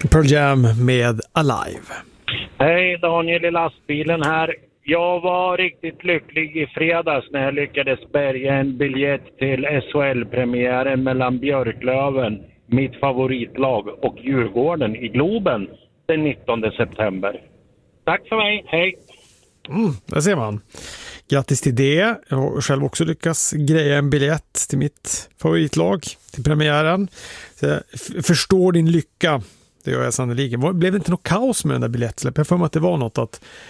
Pearl Jam med Alive. Hej, Daniel i lastbilen här. Jag var riktigt lycklig i fredags när jag lyckades bärga en biljett till SHL-premiären mellan Björklöven, mitt favoritlag, och Djurgården i Globen den 19 september. Tack för mig, hej! Där ser man. Grattis till det. Jag har själv också lyckats greja en biljett till mitt favoritlag till premiären. Så jag förstår din lycka. Det gör jag sannoliken. Blev det inte något kaos med den där biljettsläpp? Jag får mig att det var något att